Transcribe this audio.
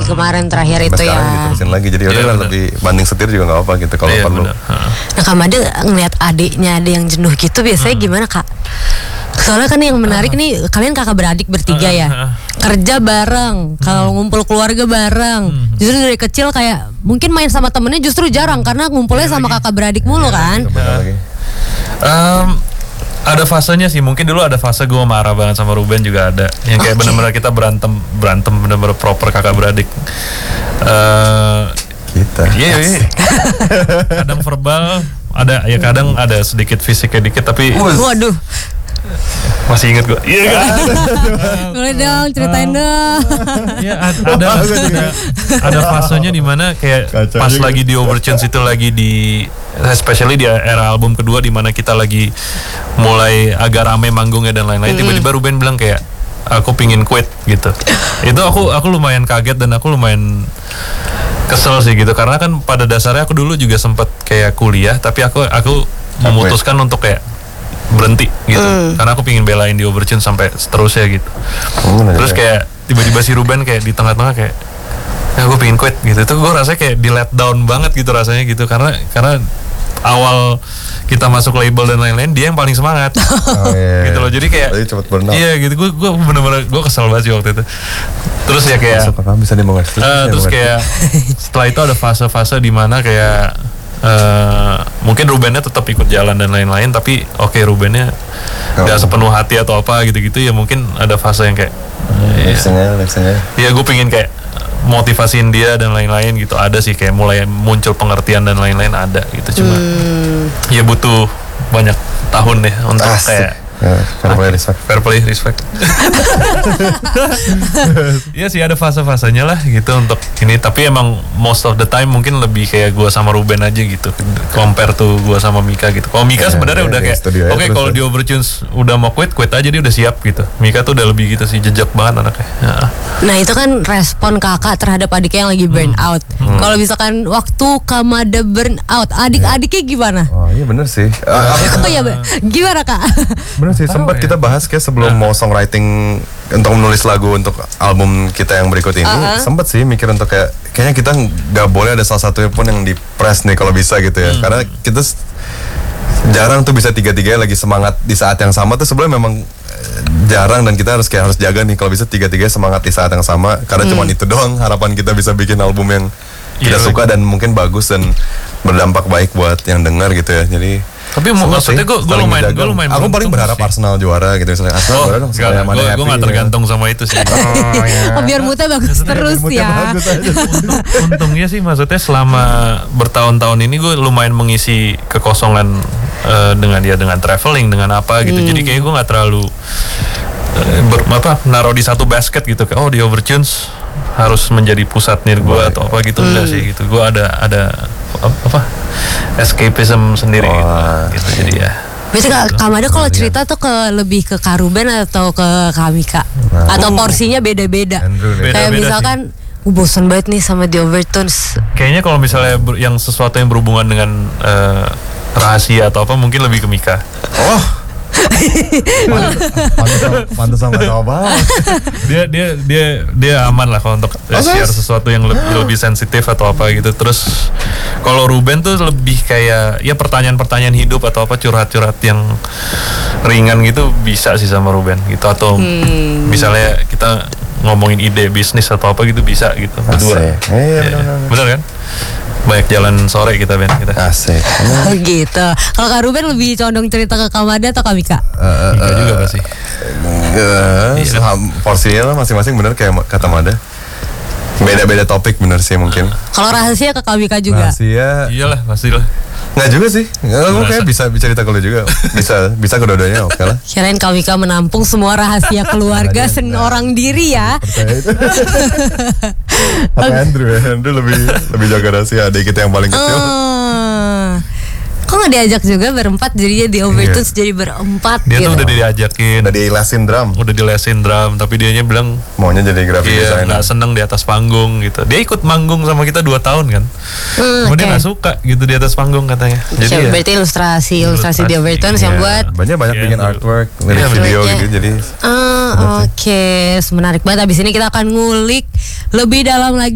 kemarin terakhir itu ya. Sekarang diterusin lagi, jadi udah lebih banding setir juga nggak apa gitu kalau perlu. Nah Kak Made ngeliat adiknya ada yang jenuh gitu biasanya gimana Kak? Soalnya kan yang menarik nih, kalian kakak beradik bertiga ya, kerja bareng, kalau ngumpul keluarga bareng. Justru dari kecil kayak mungkin main sama temennya justru jarang karena ngumpulnya sama kakak beradik mulu kan. Ada fasenya sih, mungkin dulu ada fase gue marah banget sama Ruben juga ada, yang kayak benar-benar kita berantem benar-benar proper kakak beradik. Kita. Iya. Kadang verbal, ada ya kadang ada sedikit fisiknya dikit tapi. Waduh. Masih inget gue. Iya kan? Boleh dong ceritain dong. Iya ada fasenya di mana kayak kacau pas juga. Lagi di Overtunes itu lagi di especially di era album kedua di mana kita lagi mulai agak rame manggungnya dan lain-lain. Tiba-tiba Ruben bilang kayak aku pingin quit gitu. Itu aku lumayan kaget dan aku lumayan kesel sih gitu karena kan pada dasarnya aku dulu juga sempat kayak kuliah tapi aku memutuskan untuk kayak berhenti gitu karena aku pingin belain di Overtunes sampai seterusnya gitu. Terus kayak tiba-tiba si Ruben kayak di tengah-tengah kayak aku pingin quit gitu. Itu gue rasanya kayak di let down banget gitu rasanya gitu karena awal kita masuk label dan lain-lain dia yang paling semangat. Gitu loh. Jadi kayak iya gitu gue bener-bener gue kesel banget sih waktu itu. Terus ya kayak bisa terus kayak setelah itu ada fase-fase di mana kayak mungkin Rubennya tetap ikut jalan dan lain-lain tapi Rubennya nggak sepenuh hati atau apa gitu-gitu ya mungkin ada fase yang kayak ya gue pengen kayak motivasiin dia dan lain-lain gitu ada sih kayak mulai muncul pengertian dan lain-lain ada gitu cuma ya butuh banyak tahun deh untuk kayak fair play respect. Iya sih ada fase-fasenya lah gitu untuk ini tapi emang most of the time mungkin lebih kayak gue sama Ruben aja gitu compare tuh gue sama Mika gitu. Kalau Mika sebenarnya udah kayak kalau di Overtunes udah mau quit aja dia udah siap gitu. Mika tuh udah lebih gitu sih jejak banget anaknya. Nah itu kan respon kakak terhadap adiknya yang lagi burn out. Kalau misalkan waktu Kak Made burn out adik-adiknya gimana? Oh iya bener sih. Gimana Kak? Bener sih sempat kita bahas kayak sebelum mau songwriting untuk menulis lagu untuk album kita yang berikut ini sempat sih mikir untuk kayaknya kita nggak boleh ada salah satunya pun yang di press nih kalau bisa gitu ya karena kita jarang tuh bisa tiga-tiganya lagi semangat di saat yang sama tuh sebenarnya memang jarang dan kita harus jaga nih kalau bisa tiga-tiganya semangat di saat yang sama karena cuma itu doang harapan kita bisa bikin album yang kita suka dan mungkin bagus dan berdampak baik buat yang dengar gitu ya jadi tapi maksudnya gue lumayan aku paling berharap sih. Arsenal juara gitu misalnya Arsenal juara dong gue gak tergantung sama itu sih biar moodnya bagus terus ya untungnya sih maksudnya selama bertahun-tahun ini gue lumayan mengisi kekosongan dengan traveling dengan apa gitu jadi kayak gue gak terlalu naruh di satu basket gitu kayak di Overtunes harus menjadi pusat nih gue atau apa gitu enggak sih gitu gue ada escapism sendiri gitu jadi ya biasanya Kak Made kalau cerita tuh lebih ke Kak Ruben atau ke Kak Mika atau porsinya beda-beda kayak misalkan bosan banget nih sama The Overtunes kayaknya kalau misalnya yang sesuatu yang berhubungan dengan rahasia atau apa mungkin lebih ke Mika pantesan nggak tahu banget. Dia aman lah kalau untuk share sesuatu yang lebih sensitif atau apa gitu. Terus kalau Ruben tuh lebih kayak ya pertanyaan-pertanyaan hidup atau apa curhat-curhat yang ringan gitu bisa sih sama Ruben gitu atau misalnya kita ngomongin ide bisnis atau apa gitu bisa gitu berdua. Bener kan? Banyak jalan sore kita kita. Asik. Gitu. Kalau Kak Ruben lebih condong cerita ke Kak Made atau Kak Mika? Mika juga pasti. Porsinya masing-masing bener kayak kata Made. Beda-beda topik bener sih mungkin. Kalau rahasia ke Kak Mika juga? Rahasia. Iyalah pastilah. Nggak juga sih. Aku kayak bisa cerita kalau juga. Bisa kedua-duanya oke lah. Kirain Kak Mika menampung semua rahasia keluarga seorang diri ya. Andrew lebih jaga rahasia adik kita yang paling kecil. Kok nggak diajak juga berempat jadinya di Overtunes jadi berempat dia gitu. Tuh udah diajakin udah dilesin drum tapi dianya bilang maunya jadi graphic designer nggak seneng di atas panggung gitu dia ikut manggung sama kita 2 tahun kan dia nggak suka gitu di atas panggung katanya jadi berarti ilustrasi di Overtunes yang buat banyak bikin artwork video gitu jadi oke menarik banget abis ini kita akan ngulik lebih dalam lagi